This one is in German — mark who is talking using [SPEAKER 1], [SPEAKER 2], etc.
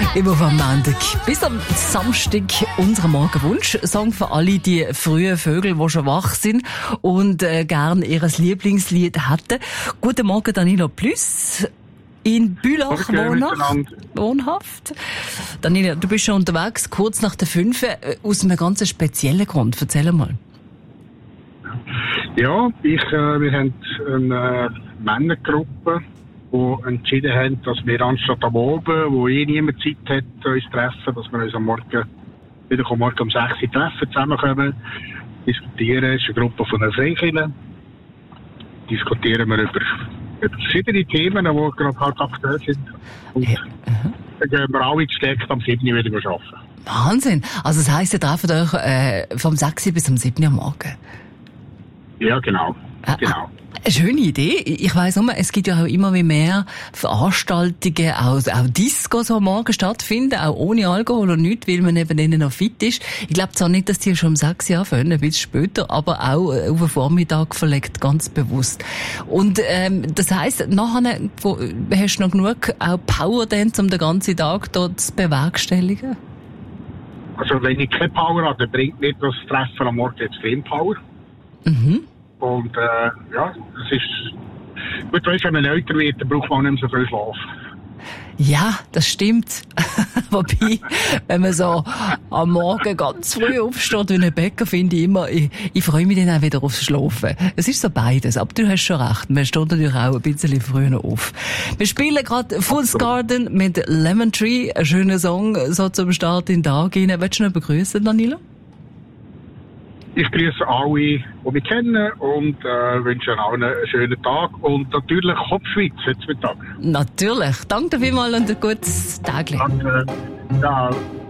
[SPEAKER 1] Immer vom Montag bis am Samstag unser Morgenwunsch-Song für alle die frühen Vögel, die schon wach sind und gern ihr Lieblingslied hätten. Guten Morgen, Danilo Plüss. In Bülach wohnhaft. Danilo, du bist schon unterwegs, kurz nach der 5, aus einem ganz speziellen Grund. Erzähl mal.
[SPEAKER 2] Ja, wir haben eine Männergruppe, die entschieden haben, dass wir anstatt am Abend, wo niemand Zeit hat, uns treffen, dass wir uns am Morgen um 6 Uhr treffen, zusammenkommen, diskutieren. Es ist eine Gruppe von den Freikirchen. Diskutieren wir über verschiedene Themen, die gerade halt aktuell sind. Und dann gehen wir alle gesteckt am 7 Uhr wieder arbeiten.
[SPEAKER 1] Wahnsinn! Also das heisst, ihr trefft euch vom 6 bis am 7 Uhr morgen?
[SPEAKER 2] Ja, genau. Genau.
[SPEAKER 1] Eine schöne Idee. Ich weiss nur, es gibt ja auch immer mehr Veranstaltungen, auch Discos, die morgen stattfinden, auch ohne Alkohol und nichts, weil man eben denen noch fit ist. Ich glaube zwar nicht, dass die schon um 6 Uhr anfangen, ein bisschen später, aber auch auf den Vormittag verlegt, ganz bewusst. Und das heisst, nachher hast du noch genug auch Power dann, um den ganzen Tag dort zu bewerkstelligen?
[SPEAKER 2] Also wenn ich keine Power habe, dann bringt mir das Treffen am Morgen extrem Power.
[SPEAKER 1] Mhm.
[SPEAKER 2] Und ja, es ist gut, wenn man älter wird, dann braucht man nicht mehr so viel Schlaf.
[SPEAKER 1] Ja, das stimmt. Wobei, wenn man so am Morgen ganz früh aufsteht wie ein Bäcker, finde ich immer, ich freue mich dann auch wieder aufs Schlafen. Es ist so beides, aber du hast schon recht, man steht natürlich auch ein bisschen früher auf. Wir spielen gerade Fool's Garden mit Lemon Tree, ein schöner Song, so zum Start in den Tag hinein. Willst du noch begrüßen, Danilo?
[SPEAKER 2] Ich grüße alle, die mich kennen und wünsche ihnen allen einen schönen Tag und natürlich Kopfschweiz heute Mittag.
[SPEAKER 1] Natürlich. Danke dir vielmals und ein gutes Tag.
[SPEAKER 2] Danke. Ciao.